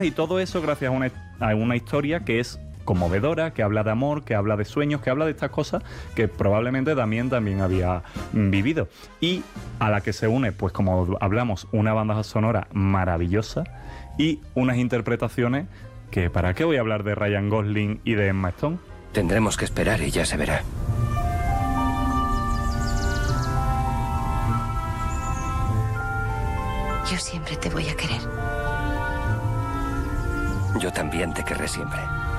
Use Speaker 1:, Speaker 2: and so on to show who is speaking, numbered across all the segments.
Speaker 1: Y todo eso gracias a una historia que es conmovedora, que habla de amor, que habla de sueños, que habla de estas cosas que probablemente también había vivido. Y a la que se une, pues como hablamos, una banda sonora maravillosa y unas interpretaciones que, ¿para qué voy a hablar de Ryan Gosling y de Emma Stone?
Speaker 2: Tendremos que esperar y ya se verá.
Speaker 3: Yo siempre te voy a querer.
Speaker 2: Yo también te querré siempre.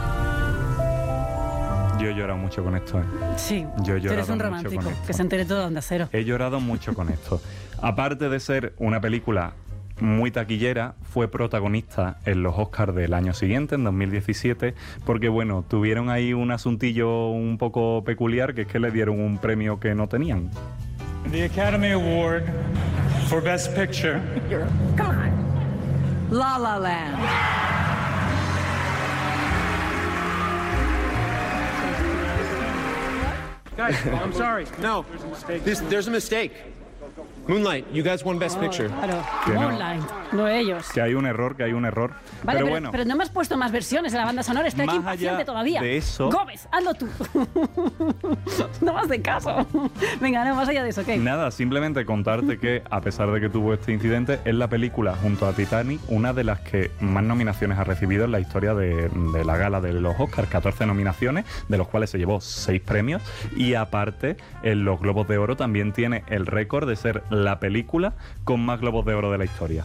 Speaker 1: Yo he llorado mucho con esto.
Speaker 4: Sí,
Speaker 1: Yo he
Speaker 4: tú eres
Speaker 1: llorado
Speaker 4: un
Speaker 1: mucho
Speaker 4: romántico,
Speaker 1: con esto.
Speaker 4: que se entere todo de Onda Cero.
Speaker 1: He llorado mucho con esto. Aparte de ser una película muy taquillera, fue protagonista en los Oscars del año siguiente, en 2017, porque bueno, tuvieron ahí un asuntillo un poco peculiar, que es que le dieron un premio que no tenían.
Speaker 5: The Academy Award for Best Picture.
Speaker 3: Come on. La La Land.
Speaker 6: Guys, I'm sorry. No, there's a mistake. Moonlight, you guys won Best Picture.
Speaker 4: Claro,
Speaker 1: Que no.
Speaker 4: Moonlight, no ellos.
Speaker 1: Que hay un error.
Speaker 4: Vale,
Speaker 1: pero bueno,
Speaker 4: pero no me has puesto más versiones de la banda sonora, estoy aquí
Speaker 1: Más allá
Speaker 4: impaciente todavía.
Speaker 1: de eso-
Speaker 4: Gómez, hazlo tú. No más de caso. Venga, no, más allá de eso, ¿qué?
Speaker 1: nada, simplemente contarte que, a pesar de que tuvo este incidente, es la película, junto a Titanic, una de las que más nominaciones ha recibido en la historia de la gala de los Oscars. 14 nominaciones, de los cuales se llevó 6 premios. Y aparte, en los Globos de Oro también tiene el récord de ser la película con más Globos de Oro de la historia.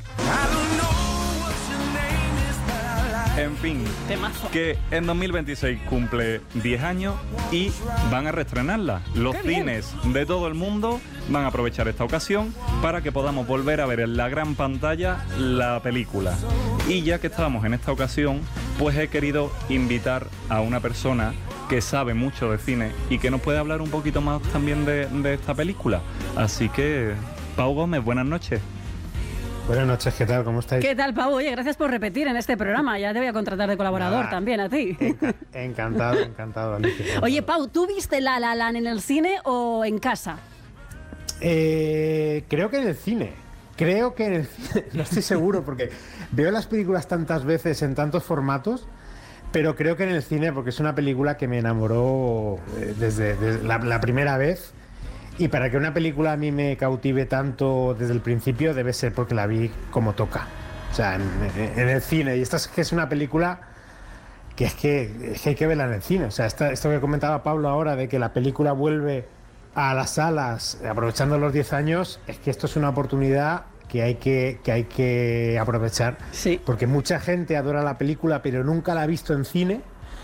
Speaker 1: En fin,
Speaker 4: Temazo.
Speaker 1: que en 2026 cumple 10 años y van a reestrenarla. Los
Speaker 4: ¡Qué bien!
Speaker 1: cines de todo el mundo van a aprovechar esta ocasión para que podamos volver a ver en la gran pantalla la película. Y ya que estábamos en esta ocasión, pues he querido invitar a una persona que sabe mucho de cine y que nos puede hablar un poquito más también de esta película. Así que, Pau Gómez, buenas noches.
Speaker 7: Buenas noches, ¿qué tal? ¿Cómo estáis?
Speaker 4: ¿Qué tal, Pau? Oye, gracias por repetir en este programa. Ya te voy a contratar de colaborador
Speaker 7: Nada.
Speaker 4: también a ti.
Speaker 7: Encantado, Alicia.
Speaker 4: Oye, Pau, ¿tú viste La La Land en el cine o en casa?
Speaker 7: Creo que en el cine. No estoy seguro porque veo las películas tantas veces en tantos formatos, pero creo que en el cine porque es una película que me enamoró desde la primera vez. Y para que una película a mí me cautive tanto desde el principio debe ser porque la vi como toca. O sea, en el cine. Y esta es que es una película que es que hay que verla en el cine. O sea, esto que comentaba Pablo ahora de que la película vuelve a las salas aprovechando los 10 años, es que esto es una oportunidad que hay que aprovechar.
Speaker 4: Sí.
Speaker 7: Porque mucha gente adora la película pero nunca la ha visto en cine.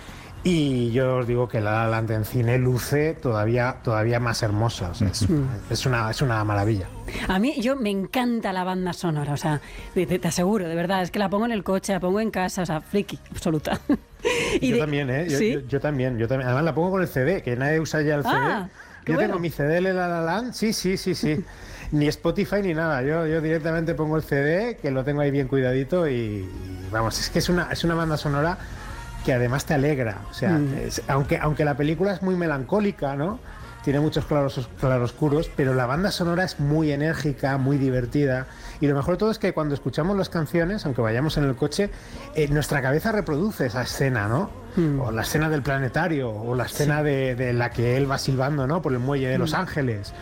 Speaker 7: Y yo os digo que La La Land en cine luce todavía más hermosa. O sea, es una maravilla.
Speaker 4: A mí, me encanta la banda sonora, o sea, te aseguro, de verdad, es que la pongo en el coche, la pongo en casa, o sea, friki, absoluta.
Speaker 7: Yo también, ¿eh?
Speaker 4: ¿Sí?
Speaker 7: Yo también. Además la pongo con el CD, que nadie usa ya el CD.
Speaker 4: qué
Speaker 7: Yo
Speaker 4: bueno.
Speaker 7: tengo mi CD de La La Land, sí. Ni Spotify ni nada. Yo directamente pongo el CD, que lo tengo ahí bien cuidadito y vamos, es que es una banda sonora que además te alegra. O sea, aunque la película es muy melancólica, ¿no? Tiene muchos claroscuros, pero la banda sonora es muy enérgica, muy divertida. Y lo mejor de todo es que cuando escuchamos las canciones, aunque vayamos en el coche, nuestra cabeza reproduce esa escena, ¿no? O la escena del planetario, o la escena de la que él va silbando, ¿no? Por el muelle de Los Ángeles.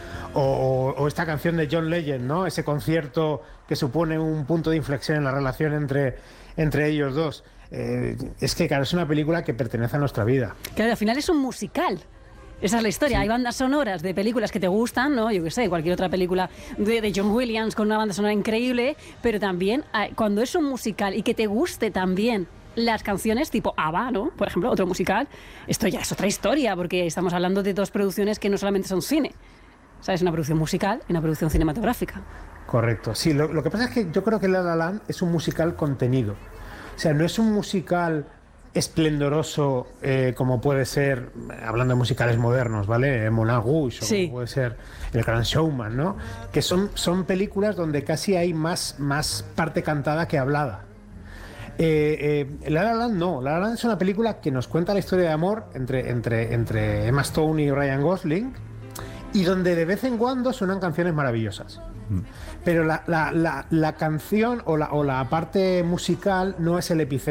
Speaker 7: O esta canción de John Legend, ¿no? Ese concierto que supone un punto de inflexión en la relación entre ellos dos. Es que, claro, es una película que pertenece a nuestra vida.
Speaker 4: Claro, al final es un musical. Esa es la historia. Sí. Hay bandas sonoras de películas que te gustan, ¿no? Yo qué sé, cualquier otra película de John Williams con una banda sonora increíble, pero también cuando es un musical y que te guste también las canciones tipo ABBA, ¿no? Por ejemplo, otro musical, esto ya es otra historia, porque estamos hablando de dos producciones que no solamente son cine. O sea, es una producción musical y una producción cinematográfica.
Speaker 7: Correcto. Sí, lo que pasa es que yo creo que La La Land es un musical contenido. O sea, no es un musical esplendoroso como puede ser, hablando de musicales modernos, ¿vale? Moulin Rouge,
Speaker 4: sí.
Speaker 7: O como puede ser El Gran Showman, ¿no? Que son películas donde casi hay más parte cantada que hablada. La La Land no. La La Land es una película que nos cuenta la historia de amor entre Emma Stone y Ryan Gosling y donde de vez en cuando suenan canciones maravillosas. Pero la canción o la parte musical no es el epicentro